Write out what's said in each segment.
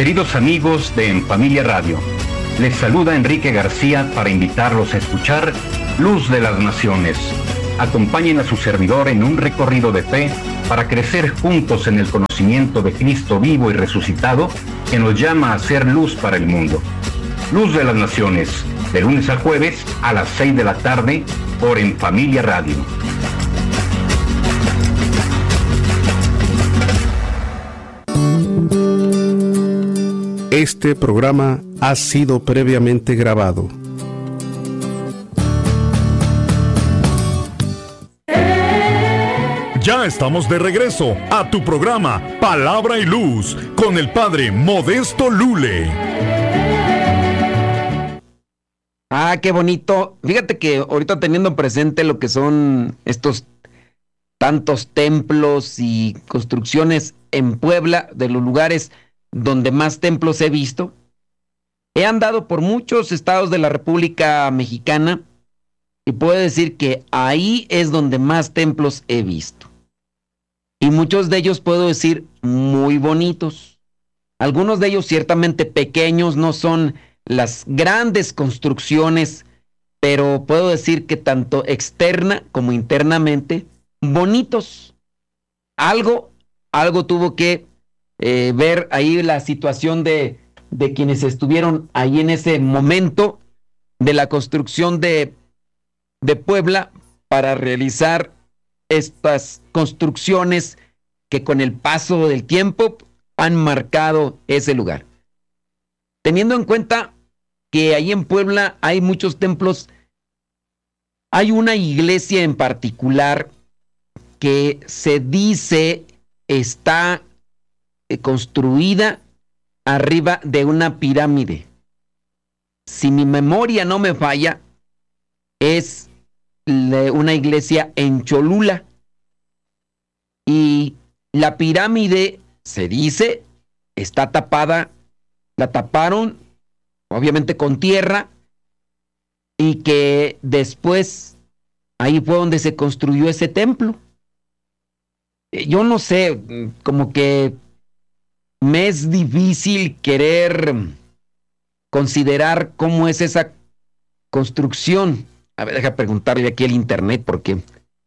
Queridos amigos de En Familia Radio, les saluda Enrique García para invitarlos a escuchar Luz de las Naciones. Acompañen a su servidor en un recorrido de fe para crecer juntos en el conocimiento de Cristo vivo y resucitado, que nos llama a ser luz para el mundo. Luz de las Naciones, de lunes a jueves a las 6 de la tarde por En Familia Radio. Este programa ha sido previamente grabado. Ya estamos de regreso a tu programa Palabra y Luz con el Padre Modesto Lule. Ah, qué bonito. Fíjate que ahorita teniendo presente lo que son estos tantos templos y construcciones en Puebla, de los lugares donde más templos he visto, he andado por muchos estados de la República Mexicana y puedo decir que ahí es donde más templos he visto. Y muchos de ellos puedo decir muy bonitos. Algunos de ellos ciertamente pequeños, no son las grandes construcciones, pero puedo decir que tanto externa como internamente, bonitos. Algo tuvo que ver ahí la situación de quienes estuvieron ahí en ese momento de la construcción de Puebla para realizar estas construcciones que con el paso del tiempo han marcado ese lugar. Teniendo en cuenta que ahí en Puebla hay muchos templos, hay una iglesia en particular que se dice está construida arriba de una pirámide. Si mi memoria no me falla, es una iglesia en Cholula. Y la pirámide, se dice, está tapada, la taparon, obviamente con tierra, y que después ahí fue donde se construyó ese templo. Yo no sé, como que me es difícil querer considerar cómo es esa construcción. A ver, deja preguntarle aquí al internet porque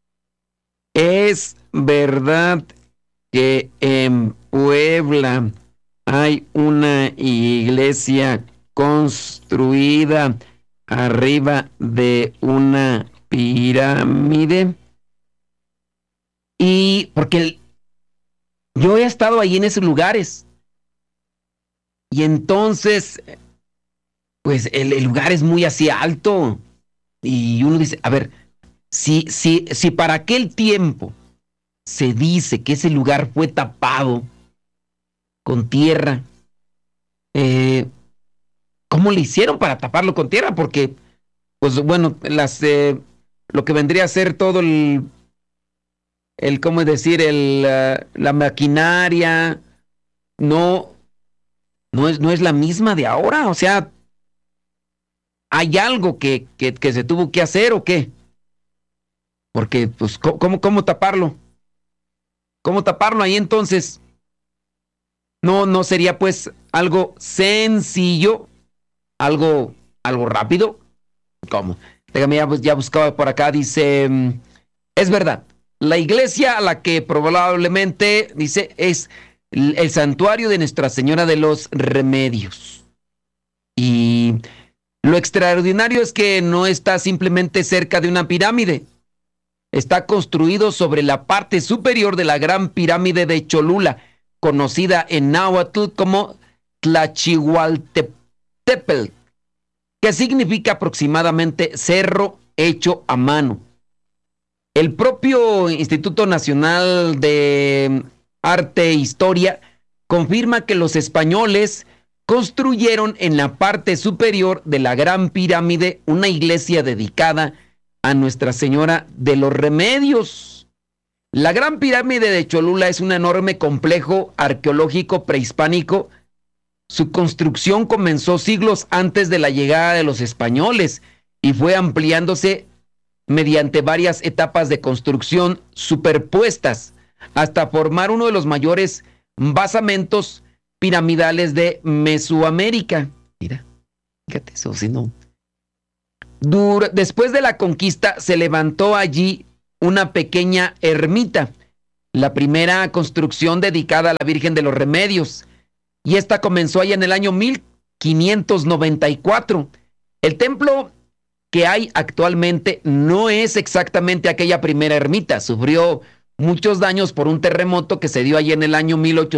es verdad que en Puebla hay una iglesia construida arriba de una pirámide. Y porque yo he estado ahí en esos lugares. Y entonces, pues el lugar es muy así alto. Y uno dice, a ver, si para aquel tiempo se dice que ese lugar fue tapado con tierra, ¿cómo le hicieron para taparlo con tierra? Porque, pues bueno, lo que vendría a ser todo ¿cómo decir? La maquinaria no es la misma de ahora. O sea, ¿hay algo que se tuvo que hacer o qué? Porque, pues, ¿cómo taparlo? ¿Cómo taparlo ahí entonces? No sería pues algo sencillo, algo rápido. ¿Cómo? Déjame, ya buscaba por acá, dice, es verdad. La iglesia a la que probablemente, dice, es el santuario de Nuestra Señora de los Remedios. Y lo extraordinario es que no está simplemente cerca de una pirámide. Está construido sobre la parte superior de la gran pirámide de Cholula, conocida en náhuatl como Tlachihualtepetl, que significa aproximadamente cerro hecho a mano. El propio Instituto Nacional de Arte e Historia confirma que los españoles construyeron en la parte superior de la Gran Pirámide una iglesia dedicada a Nuestra Señora de los Remedios. La Gran Pirámide de Cholula es un enorme complejo arqueológico prehispánico. Su construcción comenzó siglos antes de la llegada de los españoles y fue ampliándose mediante varias etapas de construcción superpuestas hasta formar uno de los mayores basamentos piramidales de Mesoamérica. Mira, fíjate eso, si no. Después de la conquista se levantó allí una pequeña ermita, la primera construcción dedicada a la Virgen de los Remedios, y esta comenzó allá en el año 1594. El templo que hay actualmente no es exactamente aquella primera ermita, sufrió muchos daños por un terremoto que se dio allí en el año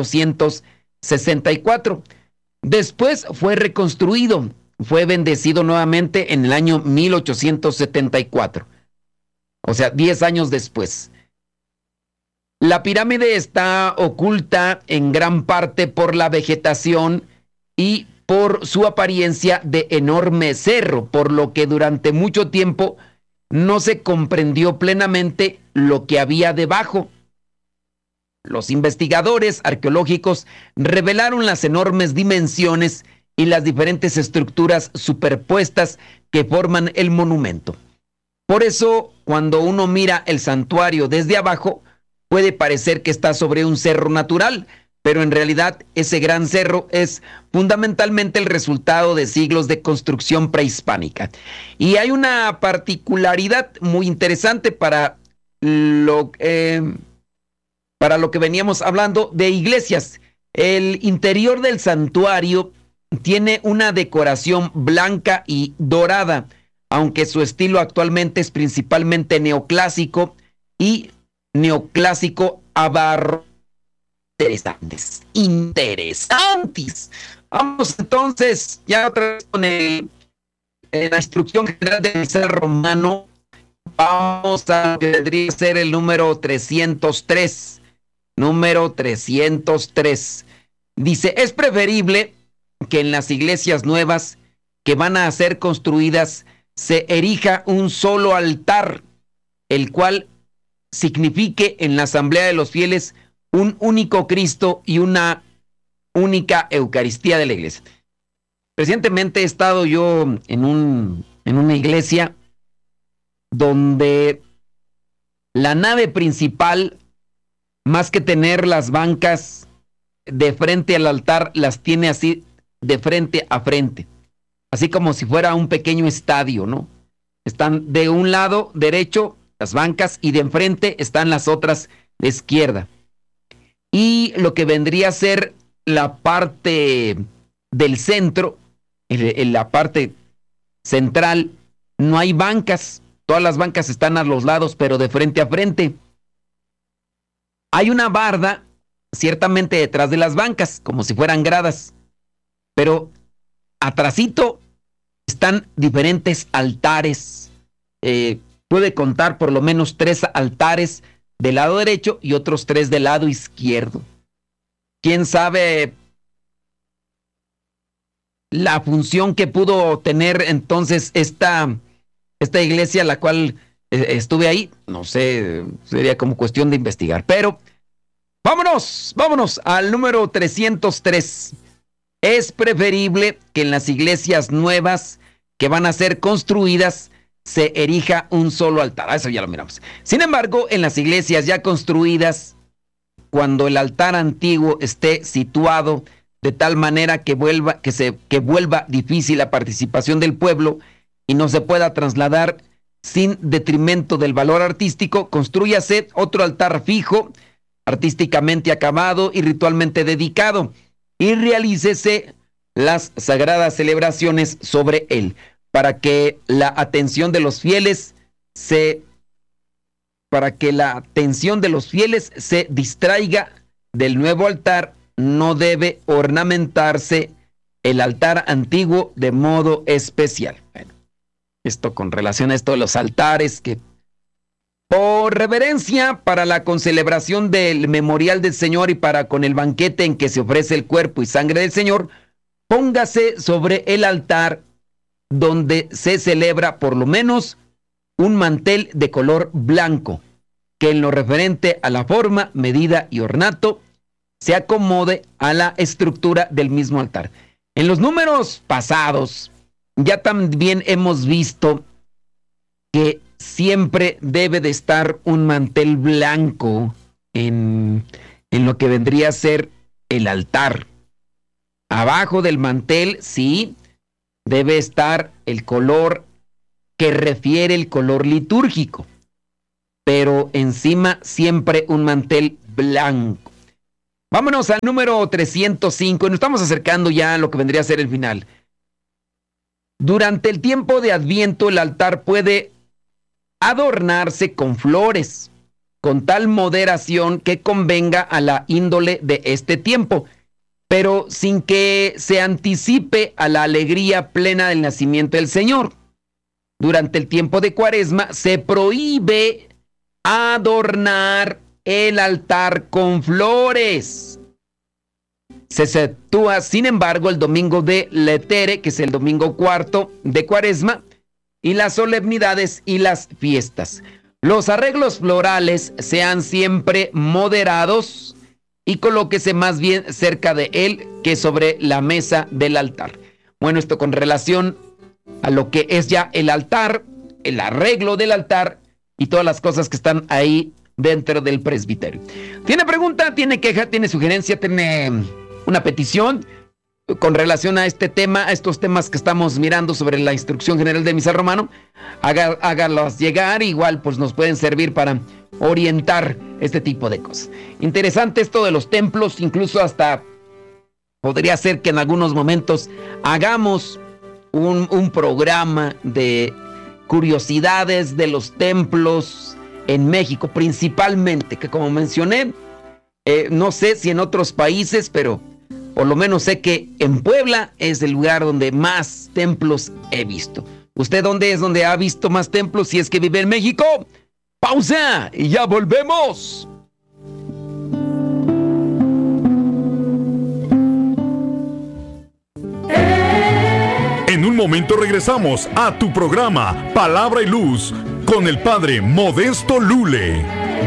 1864. Después fue reconstruido, fue bendecido nuevamente en el año 1874, o sea, 10 años después. La pirámide está oculta en gran parte por la vegetación y por su apariencia de enorme cerro, por lo que durante mucho tiempo no se comprendió plenamente lo que había debajo. Los investigadores arqueológicos revelaron las enormes dimensiones y las diferentes estructuras superpuestas que forman el monumento. Por eso, cuando uno mira el santuario desde abajo, puede parecer que está sobre un cerro natural, pero en realidad ese gran cerro es fundamentalmente el resultado de siglos de construcción prehispánica. Y hay una particularidad muy interesante para lo que veníamos hablando de iglesias. El interior del santuario tiene una decoración blanca y dorada, aunque su estilo actualmente es principalmente neoclásico y neoclásico abarrotes. Interesantes. Vamos entonces ya otra vez con la instrucción general del missal romano. Vamos a lo que vendría a ser el número 303. Número 303. Dice, es preferible que en las iglesias nuevas que van a ser construidas se erija un solo altar, el cual signifique en la asamblea de los fieles un único Cristo y una única Eucaristía de la iglesia. Recientemente he estado yo en una iglesia donde la nave principal, más que tener las bancas de frente al altar, las tiene así de frente a frente, así como si fuera un pequeño estadio, ¿no? Están de un lado derecho las bancas y de enfrente están las otras de izquierda. Y lo que vendría a ser la parte del centro, en la parte central, no hay bancas. Todas las bancas están a los lados, pero de frente a frente. Hay una barda, ciertamente detrás de las bancas, como si fueran gradas. Pero atrasito están diferentes altares. Puede contar por lo menos 3 altares del lado derecho y otros 3 del lado izquierdo. ¿Quién sabe la función que pudo tener entonces esta iglesia, la cual estuve ahí? No sé, sería como cuestión de investigar. Pero vámonos al número 303. Es preferible que en las iglesias nuevas que van a ser construidas se erija un solo altar. Eso ya lo miramos. Sin embargo, en las iglesias ya construidas, cuando el altar antiguo esté situado de tal manera que vuelva difícil la participación del pueblo y no se pueda trasladar sin detrimento del valor artístico, constrúyase otro altar fijo, artísticamente acabado y ritualmente dedicado, y realícese las sagradas celebraciones sobre él, para que la atención de los fieles se distraiga del nuevo altar. No debe ornamentarse el altar antiguo de modo especial. Bueno, esto con relación a esto de los altares, que por reverencia para la concelebración del memorial del Señor y para con el banquete en que se ofrece el cuerpo y sangre del Señor, póngase sobre el altar donde se celebra por lo menos un mantel de color blanco, que en lo referente a la forma, medida y ornato se acomode a la estructura del mismo altar. En los números pasados ya también hemos visto que siempre debe de estar un mantel blanco en lo que vendría a ser el altar. Abajo del mantel, sí, debe estar el color que refiere el color litúrgico, pero encima siempre un mantel blanco. Vámonos al número 305, y nos estamos acercando ya a lo que vendría a ser el final. Durante el tiempo de Adviento, el altar puede adornarse con flores, con tal moderación que convenga a la índole de este tiempo, pero sin que se anticipe a la alegría plena del nacimiento del Señor. Durante el tiempo de Cuaresma se prohíbe adornar el altar con flores. Se efectúa, sin embargo, el domingo de Letere, que es el domingo cuarto de Cuaresma, y las solemnidades y las fiestas. Los arreglos florales sean siempre moderados y colóquese más bien cerca de él que sobre la mesa del altar. Bueno, esto con relación a lo que es ya el altar, el arreglo del altar y todas las cosas que están ahí dentro del presbiterio. ¿Tiene pregunta? ¿Tiene queja? ¿Tiene sugerencia? ¿Tiene una petición con relación a este tema, a estos temas que estamos mirando sobre la instrucción general de misal romano? Hágalos llegar, igual pues nos pueden servir para orientar este tipo de cosas. Interesante esto de los templos, incluso hasta podría ser que en algunos momentos hagamos un programa de curiosidades de los templos en México, principalmente, que como mencioné, no sé si en otros países, pero por lo menos sé que en Puebla es el lugar donde más templos he visto. ¿Usted dónde es donde ha visto más templos si es que vive en México? Pausa y ya volvemos. En un momento regresamos a tu programa Palabra y Luz con el Padre Modesto Lule.